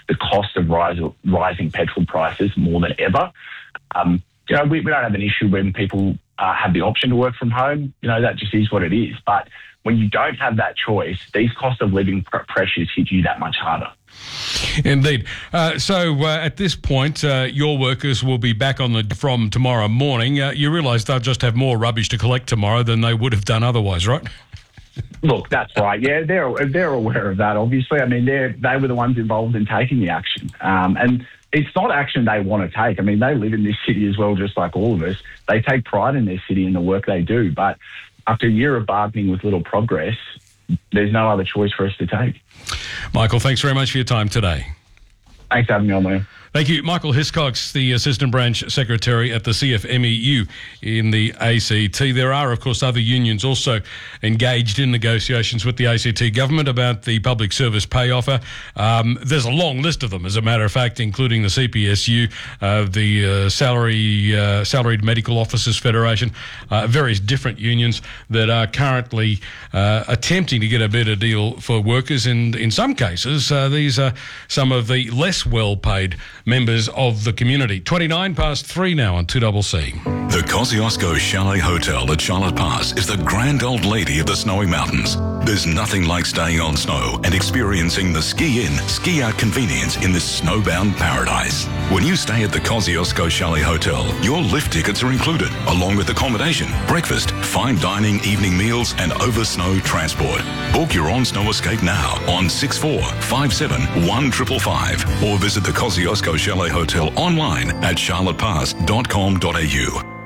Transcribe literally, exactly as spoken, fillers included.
the cost of rise, rising petrol prices more than ever. Um, you know, we, we don't have an issue when people uh, have the option to work from home. You know, that just is what it is. But when you don't have that choice, these cost of living pr- pressures hit you that much harder. Indeed. Uh, so uh, at this point, uh, your workers will be back on the from tomorrow morning. Uh, you realise they'll just have more rubbish to collect tomorrow than they would have done otherwise, right? Look, that's right. Yeah, they're they're aware of that. Obviously, I mean, they they were the ones involved in taking the action, um, and it's not action they want to take. I mean, they live in this city as well, just like all of us. They take pride in their city and the work they do. But after a year of bargaining with little progress, there's no other choice for us to take. Michael, thanks very much for your time today. Thanks for having me on, Liam. Thank you. Michael Hiscox, the Assistant Branch Secretary at the C F M E U in the A C T. There are, of course, other unions also engaged in negotiations with the A C T government about the public service pay offer. Um, there's a long list of them, as a matter of fact, including the C P S U, uh, the uh, Salary uh, Salaried Medical Officers Federation, uh, various different unions that are currently uh, attempting to get a better deal for workers. And in some cases, uh, these are some of the less well-paid members of the community. twenty-nine past three now on two C C. The Kosciuszko Chalet Hotel at Charlotte Pass is the grand old lady of the snowy mountains. There's nothing like staying on snow and experiencing the ski-in, ski-out convenience in this snowbound paradise. When you stay at the Kosciuszko Chalet Hotel, your lift tickets are included, along with accommodation, breakfast, fine dining, evening meals, and over-snow transport. Book your on-snow escape now on six four five seven one five five five or visit the Kosciuszko Chalet Hotel online at charlottepass dot com dot a u.